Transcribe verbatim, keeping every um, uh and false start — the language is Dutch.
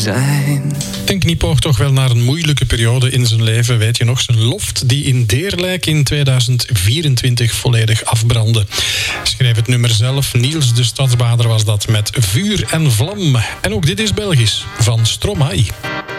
zijn. En knipoog toch wel naar een moeilijke periode in zijn leven. Weet je nog, zijn loft die in Deerlijk in tweeduizend vierentwintig volledig afbrandde. Schreef het nummer zelf, Niels de Stadsbader was dat, met Vuur en Vlam. En ook dit is Belgisch, van Stromae.